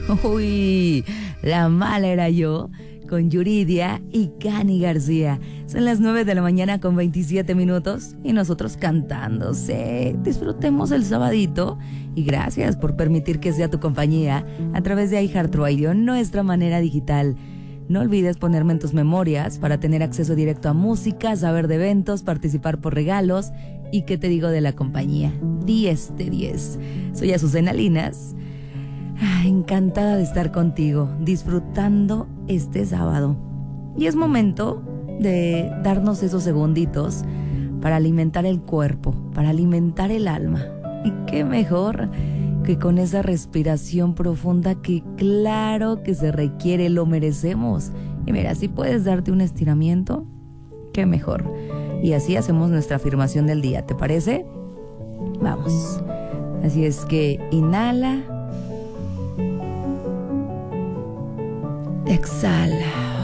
Uy, la mala era yo, con Yuridia y Cani García. Son las 9 de la mañana con 27 minutos y nosotros cantando. Sí, disfrutemos el sabadito y gracias por permitir que sea tu compañía a través de iHeartRadio, nuestra manera digital. No olvides ponerme en tus memorias para tener acceso directo a música, saber de eventos, participar por regalos y qué te digo de la compañía. 10 de 10. Soy Azucena Linas. Encantada de estar contigo, disfrutando este sábado. Y es momento de darnos esos segunditos para alimentar el cuerpo, para alimentar el alma. Y qué mejor que con esa respiración profunda que claro que se requiere, lo merecemos. Y mira, si puedes darte un estiramiento, qué mejor. Y así hacemos nuestra afirmación del día, ¿te parece? Vamos. Así es que inhala. Exhala.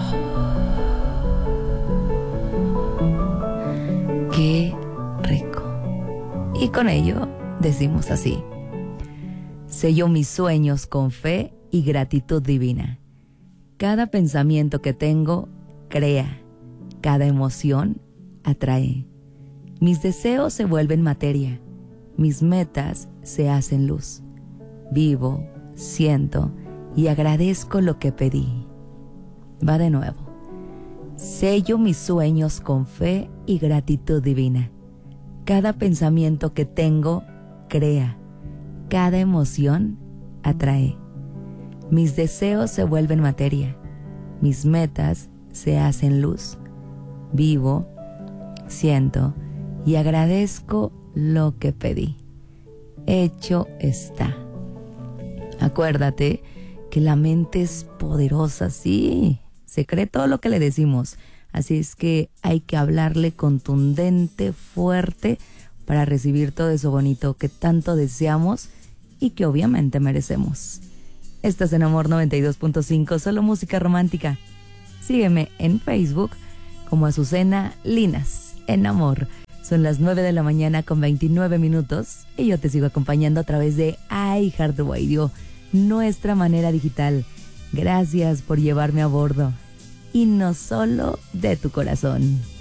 Qué rico. Y con ello decimos así: sello mis sueños con fe y gratitud divina. Cada pensamiento que tengo crea, cada emoción atrae. Mis deseos se vuelven materia, mis metas se hacen luz. Vivo, siento y agradezco lo que pedí. Va de nuevo. Sello mis sueños con fe y gratitud divina. Cada pensamiento que tengo crea, cada emoción atrae. Mis deseos se vuelven materia, mis metas se hacen luz. Vivo, siento y agradezco lo que pedí. Hecho está. Acuérdate que la mente es poderosa, sí, se cree todo lo que le decimos. Así es que hay que hablarle contundente, fuerte, para recibir todo eso bonito que tanto deseamos y que obviamente merecemos. Estás en Amor 92.5, solo música romántica. Sígueme en Facebook como Azucena Linas, en Amor. Son las 9 de la mañana con 29 minutos y yo te sigo acompañando a través de iHeartRadio, nuestra manera digital. Gracias por llevarme a bordo. Y no solo de tu corazón.